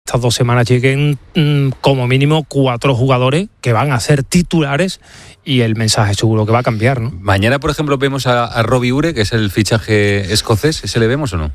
estas 2 semanas lleguen como mínimo 4 jugadores que van a ser titulares y el mensaje seguro que va a cambiar, ¿no? Mañana, por ejemplo, vemos a Robbie Ure, que es el fichaje escocés. ¿Ese le vemos o no?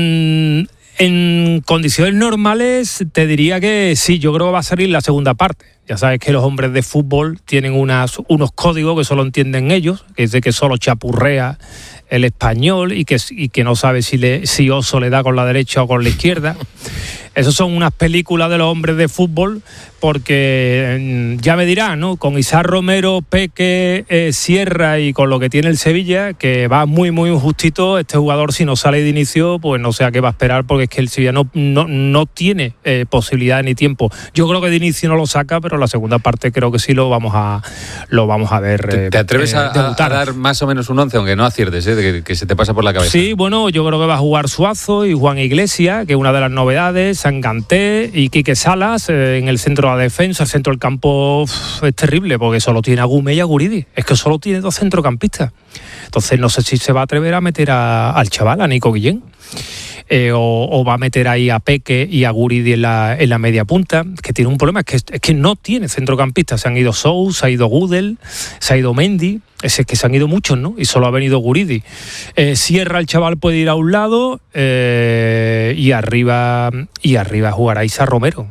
En condiciones normales te diría que sí, yo creo que va a salir la segunda parte. Ya sabes que los hombres de fútbol tienen unos códigos que solo entienden ellos, que es de que solo chapurrea el español y que no sabe si Oso le da con la derecha o con la izquierda. Esas son unas películas de los hombres de fútbol, porque ya me dirán, ¿no? Con Isaac Romero, Peque, Sierra y con lo que tiene el Sevilla, que va muy, muy justito, este jugador si no sale de inicio, pues no sé a qué va a esperar, porque es que el Sevilla no tiene posibilidad ni tiempo. Yo creo que de inicio no lo saca, pero la segunda parte creo que sí lo vamos a ver. ¿Te atreves a dar más o menos un 11, aunque no aciertes, que se te pasa por la cabeza? Sí, bueno, yo creo que va a jugar Suazo y Juan Iglesias, que es una de las novedades, Sanganté y Quique Salas en el centro de la defensa. El centro del campo es terrible, porque solo tiene a Gume y a Guridi. Es que solo tiene 2 centrocampistas. Entonces no sé si se va a atrever a meter al chaval, a Nico Guillén. O va a meter ahí a Peque y a Guridi en la media punta, que tiene un problema, es que no tiene centrocampistas. Se han ido Sous, se ha ido Gudel, se ha ido Mendy, es que se han ido muchos, ¿no? Y solo ha venido Guridi. Sierra, el chaval, puede ir a un lado y arriba jugará Isaac Romero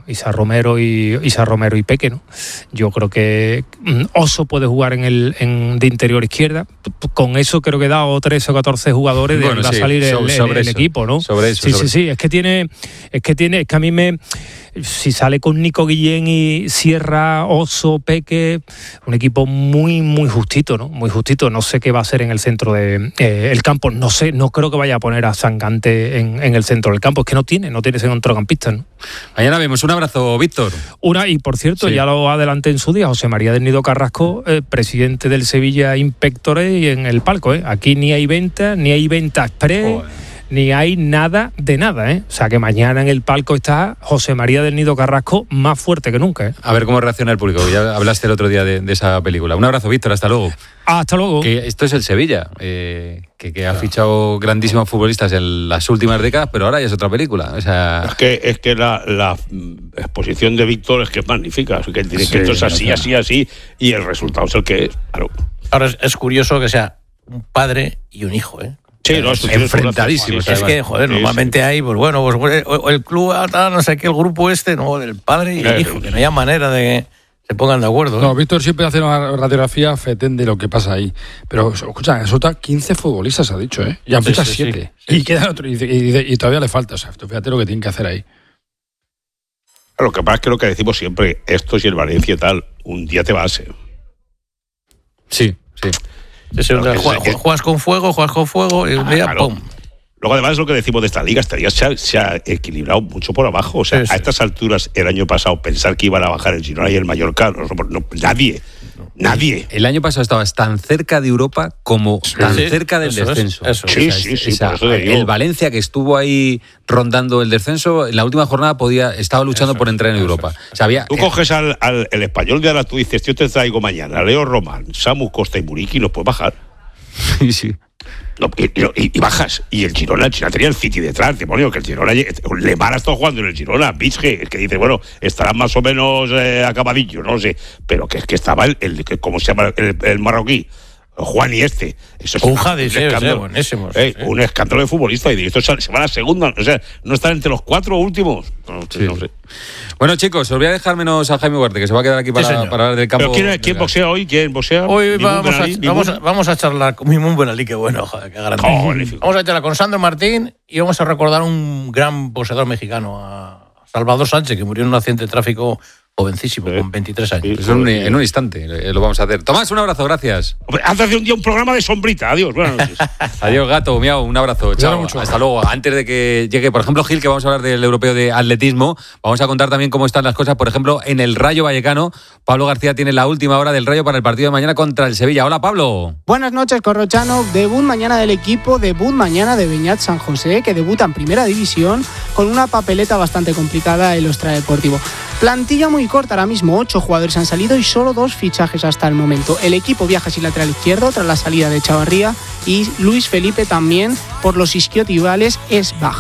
y Peque, ¿no? Yo creo que Oso puede jugar de interior izquierda. Con eso creo que he dado 13 o 14 jugadores de va a salir el equipo, ¿no? Sí, es que a mí si sale con Nico Guillén y Sierra, Oso, Peque, un equipo muy, muy justito, ¿no? Muy justito. No sé qué va a hacer en el centro del campo. No sé, no creo que vaya a poner a Sangante en el centro del campo. Es que no tiene centrocampistas, ¿no? Mañana vemos. Un abrazo, Víctor. Y por cierto, ya lo adelanté en su día, José María del Nido Carrasco, presidente del Sevilla Inspectores, y en el palco, Aquí ni hay venta express, ni hay nada de nada, O sea, que mañana en el palco está José María del Nido Carrasco más fuerte que nunca, A ver cómo reacciona el público. Ya hablaste el otro día de esa película. Un abrazo, Víctor, hasta luego. Hasta luego. Que esto es el Sevilla, que ha fichado grandísimos futbolistas en las últimas décadas, pero ahora ya es otra película. O sea... Es que la exposición de Víctor es que es magnífica. Es que el directo es así, y el resultado es el que es. Claro. Ahora es curioso que sea un padre y un hijo, Sí, enfrentadísimos. Es que, normalmente hay, pues bueno, el club, no sé qué, el grupo el padre y el hijo, que no haya manera de que se pongan de acuerdo. No, Víctor siempre hace una radiografía fetén de lo que pasa ahí. Pero, escucha, eso está 15 futbolistas, ha dicho, Y han fichado 7. Sí. Y quedan otro, y todavía le falta. O sea, fíjate lo que tienen que hacer ahí. Lo que pasa es que lo que decimos siempre, esto si el Valencia tal, un día te vas. Sí. Juegas con fuego y un día ¡pum! Luego además lo que decimos de esta liga se ha equilibrado mucho por abajo. O sea, a estas alturas el año pasado pensar que iban a bajar el Girona y el Mallorca, nadie. El año pasado estabas tan cerca de Europa como tan cerca del descenso. El Valencia, que estuvo ahí rondando el descenso, en la última jornada estaba luchando por entrar en Europa. Tú coges el Español de ahora, tú dices, yo te traigo mañana Leo Román, Samu Costa y Muriqui, no puedes bajar. Sí. Y bajas. Y el Girona tenía el City detrás, demonio, que el Girona Lemar ha estado jugando en el Girona, Vizge, que dice, bueno, estará más o menos acabadillo, no sé, pero que es que estaba ¿cómo se llama? El marroquí, Juan y eso es un escándalo, buenísimo. Un escándalo de futbolista, y estos se van a la segunda, o sea, no están entre los 4 últimos. No sé. Bueno, chicos, os voy a dejar menos a Jaime Huarte, que se va a quedar aquí para hablar del campo. ¿Pero quién boxea hoy? ¿Quién boxea? Hoy vamos a charlar con Mimun Benalí, qué bueno, joder, qué grande. Vamos a charlar con Sandro Martín y vamos a recordar un gran boxeador mexicano, a Salvador Sánchez, que murió en un accidente de tráfico jovencísimo, con 23 años. Pues en un instante lo vamos a hacer. Tomás, un abrazo, gracias. Hace un día un programa de sombrita. Adiós, buenas noches. Adiós, gato, miau, un abrazo. Chao, hasta luego. Antes de que llegue, por ejemplo, Gil, que vamos a hablar del europeo de atletismo, vamos a contar también cómo están las cosas, por ejemplo, en el Rayo Vallecano. Pablo García tiene la última hora del Rayo para el partido de mañana contra el Sevilla. Hola, Pablo. Buenas noches, Corrochano. Debut mañana del equipo, debut mañana de Beñat San José, que debuta en Primera División con una papeleta bastante complicada en los extradeportivo. Plantilla muy corta ahora mismo, 8 jugadores han salido y solo 2 fichajes hasta el momento. El equipo viaja sin lateral izquierdo tras la salida de Chavarría y Luis Felipe también por los isquiotibiales es baja.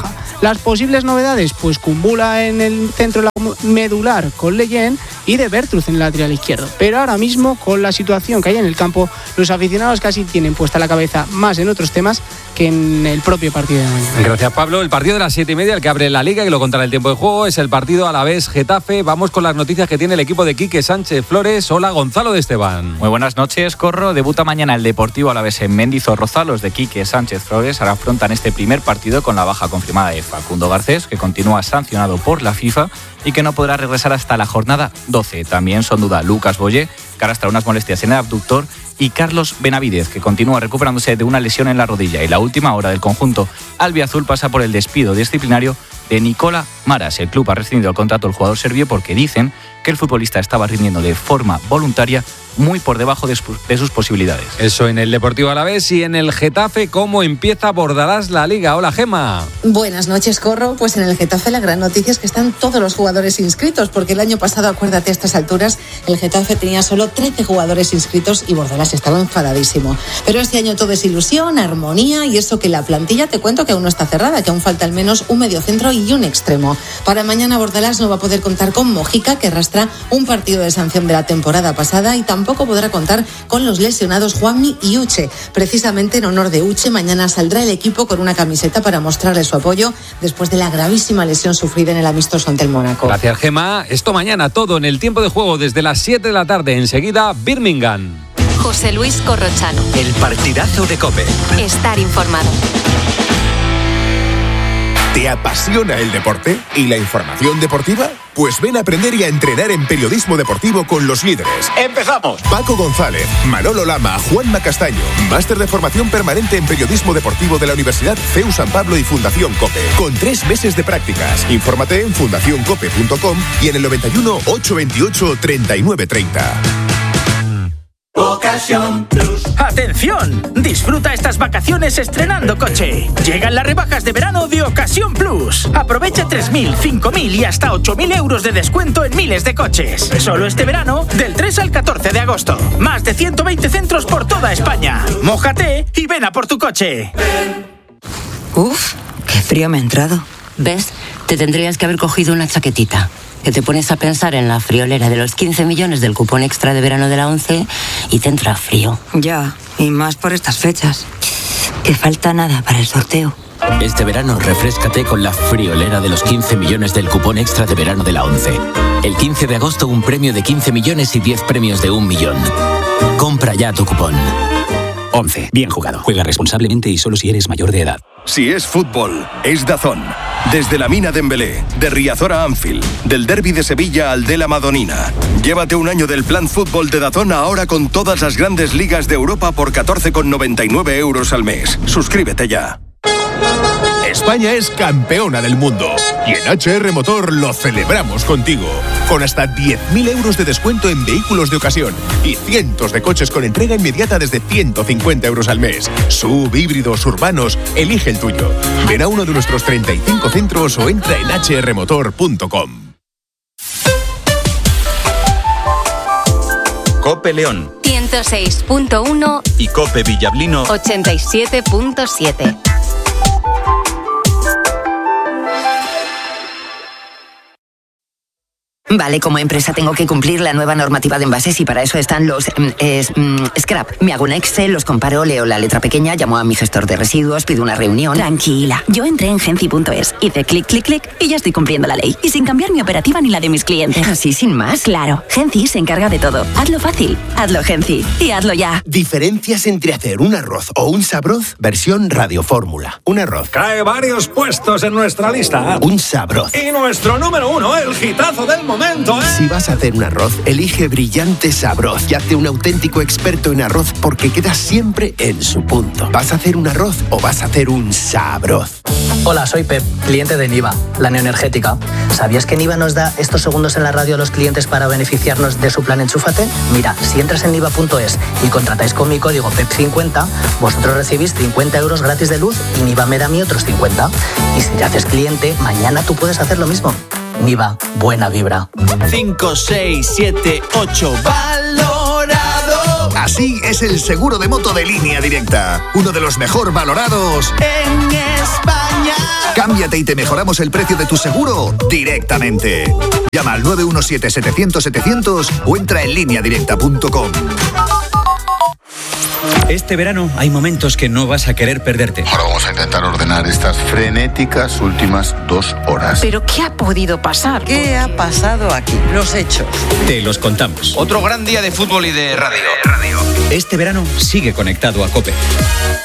Las posibles novedades, pues Kumbula en el centro medular con Leyen y de Bertruz en el lateral izquierdo. Pero ahora mismo, con la situación que hay en el campo, los aficionados casi tienen puesta la cabeza más en otros temas que en el propio partido de mañana. Gracias, Pablo. El partido de las 7:30, el que abre la Liga, que lo contará el tiempo de juego, es el partido Alavés-Getafe. Vamos con las noticias que tiene el equipo de Quique Sánchez Flores. Hola, Gonzalo de Esteban. Muy buenas noches, Corro. Debuta mañana el Deportivo Alavés en Mendizorroza. Los de Quique Sánchez Flores ahora afrontan este primer partido con la baja confirmada de Facundo Garcés, que continúa sancionado por la FIFA y que no podrá regresar hasta la jornada 12. También son duda Lucas Boyé, que arrastra unas molestias en el abductor, y Carlos Benavidez, que continúa recuperándose de una lesión en la rodilla. Y la última hora del conjunto albiazul pasa por el despido disciplinario de Nicola Maras. El club ha rescindido el contrato del jugador serbio porque dicen que el futbolista estaba rindiendo de forma voluntaria muy por debajo de sus posibilidades. Eso en el Deportivo Alavés. Y en el Getafe, ¿cómo empieza Bordalás la Liga? Hola, Gema. Buenas noches, Corro. Pues en el Getafe la gran noticia es que están todos los jugadores inscritos, porque el año pasado, acuérdate, a estas alturas, el Getafe tenía solo 13 jugadores inscritos y Bordalás estaba enfadadísimo. Pero este año todo es ilusión, armonía, y eso que la plantilla, te cuento que aún no está cerrada, que aún falta al menos un mediocentro y un extremo. Para mañana Bordalás no va a poder contar con Mojica, que arrastra un partido de sanción de la temporada pasada, y tampoco podrá contar con los lesionados Juanmi y Uche. Precisamente en honor de Uche, mañana saldrá el equipo con una camiseta para mostrarle su apoyo después de la gravísima lesión sufrida en el amistoso ante el Mónaco. Gracias, Gema. Esto mañana todo en el tiempo de juego desde las 7 de la tarde. Enseguida, Birmingham. José Luis Corrochano. El partidazo de COPE. Estar informado. ¿Te apasiona el deporte y la información deportiva? Pues ven a aprender y a entrenar en periodismo deportivo con los líderes. ¡Empezamos! Paco González, Manolo Lama, Juanma Castaño. Máster de formación permanente en periodismo deportivo de la Universidad CEU San Pablo y Fundación COPE. Con 3 meses de prácticas. Infórmate en fundacioncope.com y en el 91 828 3930. Ocasión Plus. ¡Atención! Disfruta estas vacaciones estrenando coche. Llegan las rebajas de verano de Ocasión Plus. Aprovecha 3.000, 5.000 y hasta 8.000 euros de descuento en miles de coches. Solo este verano, del 3 al 14 de agosto. Más de 120 centros por toda España. Mójate y ven a por tu coche. Uf, qué frío me ha entrado. ¿Ves? Te tendrías que haber cogido una chaquetita. Que te pones a pensar en la friolera de los 15 millones del cupón extra de verano de la ONCE y te entra frío. Ya, y más por estas fechas. Que falta nada para el sorteo. Este verano refréscate con la friolera de los 15 millones del cupón extra de verano de la ONCE. El 15 de agosto un premio de 15 millones y 10 premios de 1 millón. Compra ya tu cupón. 11. Bien jugado. Juega responsablemente y solo si eres mayor de edad. Si es fútbol, es DAZN. Desde la Mina Dembélé, de Riazor a Anfield, del Derbi de Sevilla al de la Madonina. Llévate un año del plan fútbol de DAZN ahora con todas las grandes ligas de Europa por 14,99 euros al mes. Suscríbete ya. España es campeona del mundo y en HR Motor lo celebramos contigo, con hasta 10.000 euros de descuento en vehículos de ocasión y cientos de coches con entrega inmediata desde 150 euros al mes. SUV, híbridos, urbanos, elige el tuyo. Ven a uno de nuestros 35 centros o entra en hrmotor.com. COPE León 106.1 y COPE Villablino 87.7. Vale, como empresa tengo que cumplir la nueva normativa de envases y para eso están los scrap. Me hago un Excel, los comparo, leo la letra pequeña, llamo a mi gestor de residuos, pido una reunión. Tranquila, yo entré en Genci.es, hice clic, clic, clic y ya estoy cumpliendo la ley. Y sin cambiar mi operativa ni la de mis clientes. ¿Así sin más? Claro, Genci se encarga de todo. Hazlo fácil, hazlo Genci y hazlo ya. Diferencias entre hacer un arroz o un sabroz, versión radiofórmula. Un arroz. Cae varios puestos en nuestra lista. Un sabroz. Y nuestro número 1, el hitazo del momento. Si vas a hacer un arroz, elige Brillante Sabroz y hazte un auténtico experto en arroz porque queda siempre en su punto. ¿Vas a hacer un arroz o vas a hacer un sabroz? Hola, soy Pep, cliente de Niva, la neoenergética. ¿Sabías que Niva nos da estos segundos en la radio a los clientes para beneficiarnos de su plan Enchúfate? Mira, si entras en niva.es y contratáis con mi código PEP50, vosotros recibís 50 euros gratis de luz y Niva me da a mí otros 50. Y si ya haces cliente, mañana tú puedes hacer lo mismo. Niva, buena vibra. 5, 6, 7, 8. ¡Valorado! Así es el seguro de moto de Línea Directa. Uno de los mejor valorados en España. Cámbiate y te mejoramos el precio de tu seguro directamente. Llama al 917-700-700 o entra en lineadirecta.com. Este verano hay momentos que no vas a querer perderte. Ahora vamos a intentar ordenar estas frenéticas últimas 2 horas. ¿Pero qué ha podido pasar? ¿Qué ha pasado aquí? Los hechos. Te los contamos. Otro gran día de fútbol y de radio. Este verano sigue conectado a COPE.